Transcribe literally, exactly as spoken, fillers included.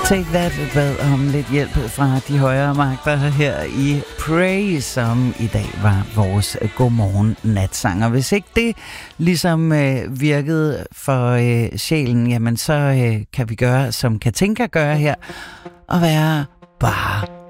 Take That bad om lidt hjælp fra de højere magter her i Pray, som i dag var vores godmorgen natsang. Og hvis ikke det ligesom øh, virkede for øh, sjælen, jamen så øh, kan vi gøre, som Katinka gør her, og være bare